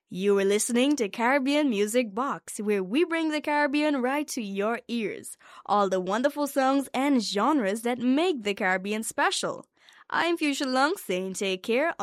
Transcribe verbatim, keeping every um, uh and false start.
You are listening to Caribbean Music Box, where we bring the Caribbean right to your ears. All the wonderful songs and genres that make the Caribbean special. I'm Fuchsia Lung saying take care